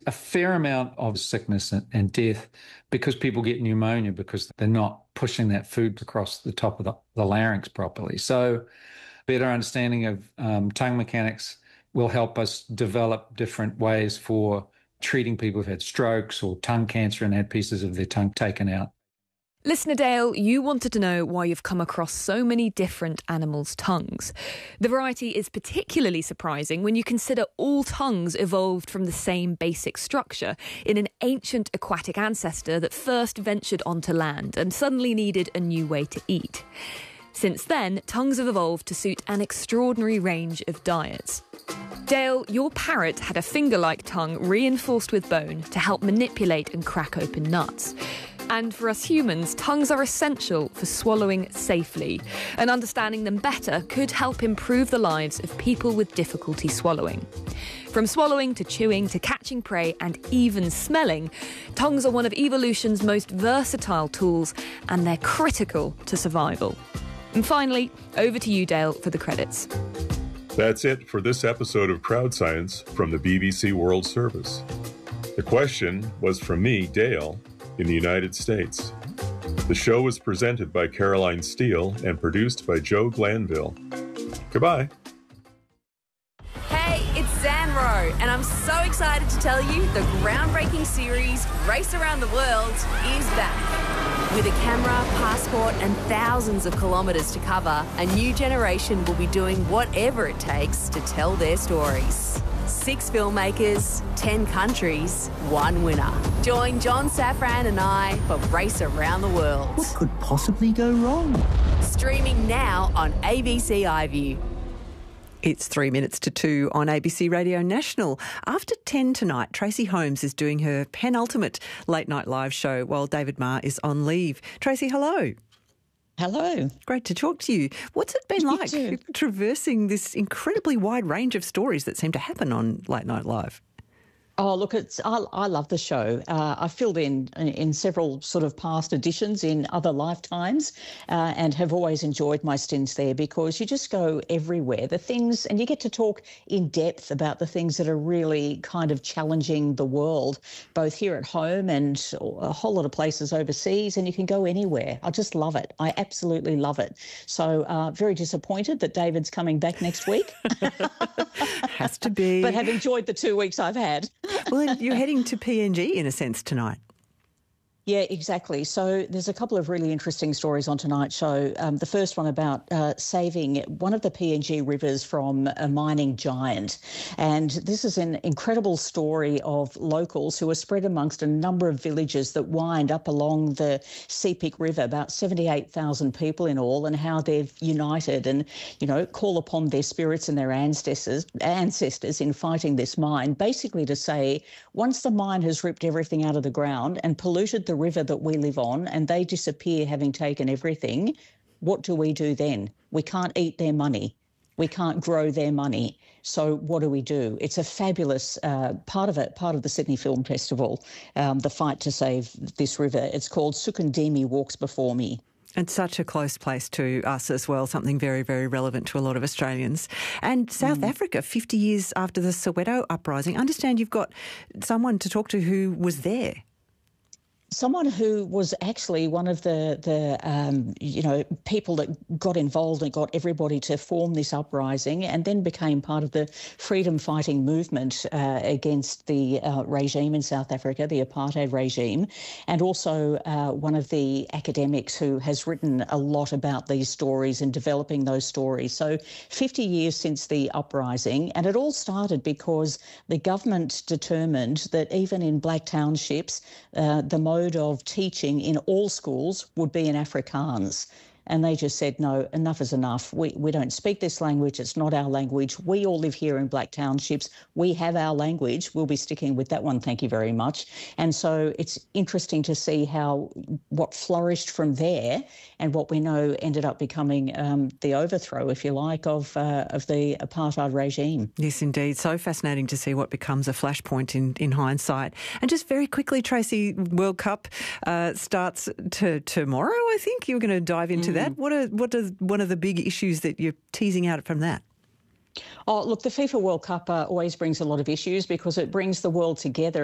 a fair amount of sickness and death because people get pneumonia because they're not pushing that food across the top of the larynx properly. So better understanding of tongue mechanics will help us develop different ways for treating people who've had strokes or tongue cancer and had pieces of their tongue taken out. Listener Dale, you wanted to know why you've come across so many different animals' tongues. The variety is particularly surprising when you consider all tongues evolved from the same basic structure in an ancient aquatic ancestor that first ventured onto land and suddenly needed a new way to eat. Since then, tongues have evolved to suit an extraordinary range of diets. Dale, your parrot had a finger-like tongue reinforced with bone to help manipulate and crack open nuts. And for us humans, tongues are essential for swallowing safely, and understanding them better could help improve the lives of people with difficulty swallowing. From swallowing to chewing to catching prey and even smelling, tongues are one of evolution's most versatile tools, and they're critical to survival. And finally, over to you, Dale, for the credits. That's it for this episode of Crowd Science from the BBC World Service. The question was from me, Dale, in the United States. The show was presented by Caroline Steele and produced by Joe Glanville. Goodbye. Hey, it's Zanro, and I'm so excited to tell you the groundbreaking series Race Around the World is back. With a camera, passport and thousands of kilometres to cover, a new generation will be doing whatever it takes to tell their stories. 6 filmmakers, 10 countries, 1 winner. Join John Safran and I for Race Around the World. What could possibly go wrong? Streaming now on ABC iView. It's 3 minutes to 2 on ABC Radio National. After 10 tonight, Tracy Holmes is doing her penultimate late night live show while David Marr is on leave. Tracy, hello. Hello. Great to talk to you. What's it been like traversing this incredibly wide range of stories that seem to happen on Late Night Live? Oh, look, I love the show. I filled in several sort of past editions in other lifetimes and have always enjoyed my stints there because you just go everywhere. The things, and you get to talk in depth about the things that are really kind of challenging the world, both here at home and a whole lot of places overseas, and you can go anywhere. I just love it. I absolutely love it. So very disappointed that David's coming back next week. Has to be. But have enjoyed the 2 weeks I've had. Well, you're heading to PNG in a sense tonight. Yeah, exactly. So there's a couple of really interesting stories on tonight's show. The first one about saving one of the PNG rivers from a mining giant. And this is an incredible story of locals who are spread amongst a number of villages that wind up along the Sepik River, about 78,000 people in all, and how they've united and, you know, call upon their spirits and their ancestors in fighting this mine, basically to say, once the mine has ripped everything out of the ground and polluted the river that we live on and they disappear having taken everything, what do we do then? We can't eat their money. We can't grow their money. So what do we do? It's a fabulous part of the Sydney Film Festival, the fight to save this river. It's called Sukundimi Walks Before Me. And such a close place to us as well, something very, very relevant to a lot of Australians. And South Africa, 50 years after the Soweto uprising. I understand you've got someone to talk to who was there. Someone who was actually one of the people that got involved and got everybody to form this uprising and then became part of the freedom fighting movement against the regime in South Africa, the apartheid regime, and also one of the academics who has written a lot about these stories and developing those stories. So 50 years since the uprising, and it all started because the government determined that even in black townships, the mode of teaching in all schools would be in Afrikaans. And they just said, no, enough is enough. We don't speak this language. It's not our language. We all live here in black townships. We have our language. We'll be sticking with that one. Thank you very much. And so it's interesting to see how what flourished from there and what we know ended up becoming the overthrow, if you like, of the apartheid regime. Yes, indeed. So fascinating to see what becomes a flashpoint in hindsight. And just very quickly, Tracy, World Cup starts tomorrow, I think. You're going to dive into that. What are one of the big issues that you're teasing out from that? Oh, look, the FIFA World Cup always brings a lot of issues because it brings the world together.